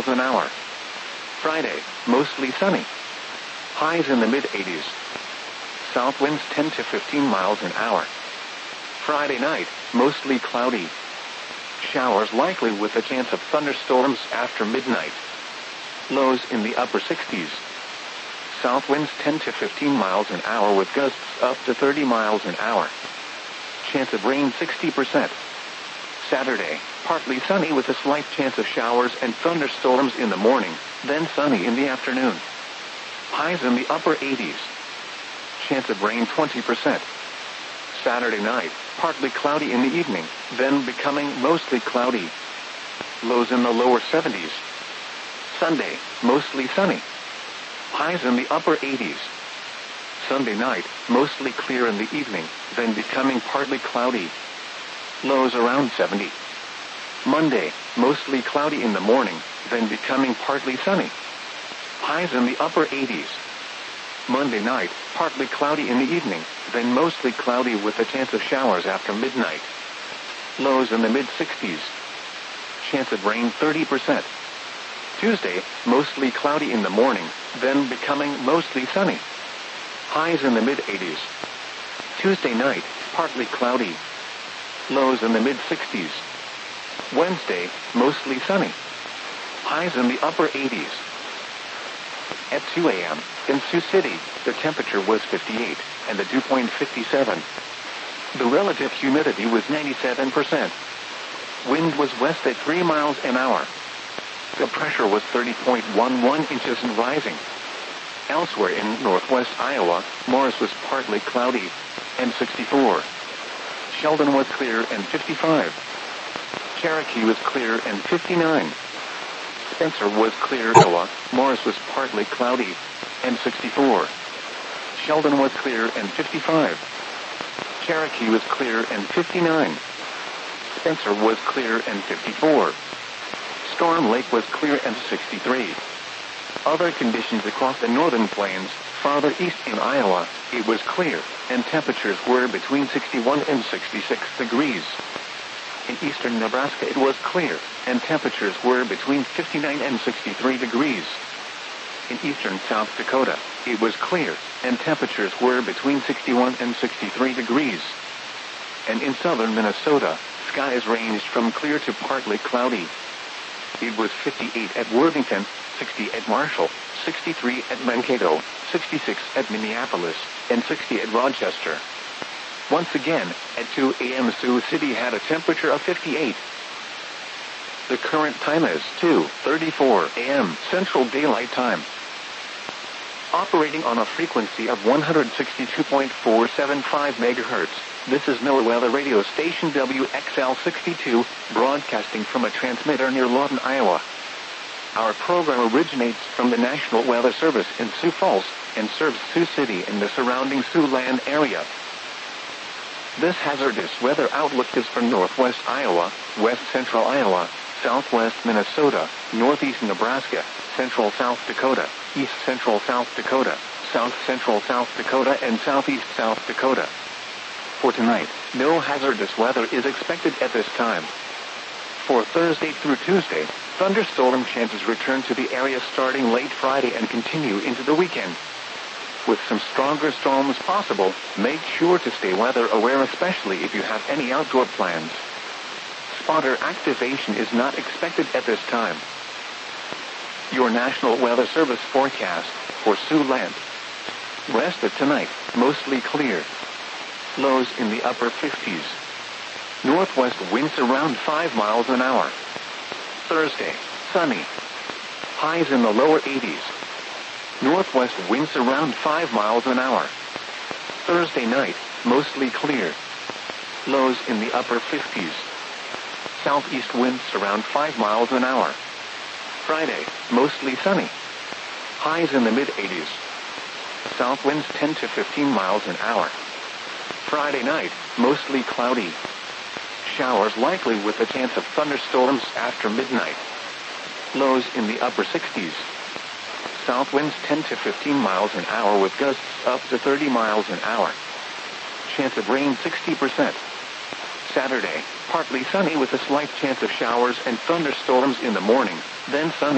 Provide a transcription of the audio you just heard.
miles an hour. Friday, mostly sunny. Highs in the mid-80s. South winds 10 to 15 miles an hour. Friday night, mostly cloudy. Showers likely with a chance of thunderstorms after midnight. Lows in the upper 60s. South winds 10 to 15 miles an hour with gusts up to 30 miles an hour. Chance of rain 60%. Saturday, partly sunny with a slight chance of showers and thunderstorms in the morning, then sunny in the afternoon. Highs in the upper 80s. Chance of rain 20%. Saturday night, partly cloudy in the evening, then becoming mostly cloudy. Lows in the lower 70s. Sunday, mostly sunny. Highs in the upper 80s. Sunday night, mostly clear in the evening, then becoming partly cloudy. Lows around 70. Monday, mostly cloudy in the morning, then becoming partly sunny. Highs in the upper 80s. Monday night, partly cloudy in the evening, then mostly cloudy with a chance of showers after midnight. Lows in the mid-60s. Chance of rain 30%. Tuesday, mostly cloudy in the morning, then becoming mostly sunny. Highs in the mid-80s. Tuesday night, partly cloudy. Lows in the mid-60s. Wednesday, mostly sunny. Highs in the upper 80s. At 2 a.m., in Sioux City, the temperature was 58, and the dew point 57. The relative humidity was 97%. Wind was west at 3 miles an hour. The pressure was 30.11 inches and rising. Elsewhere in northwest Iowa, Morris was partly cloudy, and 64. Sheldon was clear and 55. Cherokee was clear and 59. Spencer was clear, Iowa. Morris was partly cloudy, and 64. Sheldon was clear and 55. Cherokee was clear and 59. Spencer was clear and 54. Storm Lake was clear and 63. Other conditions across the northern plains, farther east in Iowa, it was clear, and temperatures were between 61 and 66 degrees. In eastern Nebraska it was clear, and temperatures were between 59 and 63 degrees. In eastern South Dakota, it was clear, and temperatures were between 61 and 63 degrees. And in southern Minnesota, skies ranged from clear to partly cloudy. It was 58 at Worthington, 60 at Marshall, 63 at Mankato, 66 at Minneapolis, and 60 at Rochester. Once again, at 2 a.m. Sioux City had a temperature of 58. The current time is 2:34 a.m. Central Daylight Time. Operating on a frequency of 162.475 megahertz, this is NOAA Weather Radio Station WXL62, broadcasting from a transmitter near Lawton, Iowa. Our program originates from the National Weather Service in Sioux Falls and serves Sioux City and the surrounding Siouxland area. This hazardous weather outlook is for northwest Iowa, west central Iowa, southwest Minnesota, northeast Nebraska, central South Dakota, east central South Dakota, south central South Dakota, and southeast South Dakota. For tonight, no hazardous weather is expected at this time. For Thursday through Tuesday, thunderstorm chances return to the area starting late Friday and continue into the weekend. With some stronger storms possible, make sure to stay weather aware, especially if you have any outdoor plans. Spotter activation is not expected at this time. Your National Weather Service forecast for Siouxland. Rest of tonight, mostly clear. Lows in the upper 50s. Northwest winds around 5 miles an hour. Thursday, sunny. Highs in the lower 80s. Northwest winds around 5 miles an hour. Thursday night, mostly clear. Lows in the upper 50s. Southeast winds around 5 miles an hour. Friday, mostly sunny. Highs in the mid-80s. South winds 10 to 15 miles an hour. Friday night, mostly cloudy. Showers likely with a chance of thunderstorms after midnight. Lows in the upper 60s. South winds 10 to 15 miles an hour with gusts up to 30 miles an hour. Chance of rain 60%. Saturday, partly sunny with a slight chance of showers and thunderstorms in the morning, then sunny.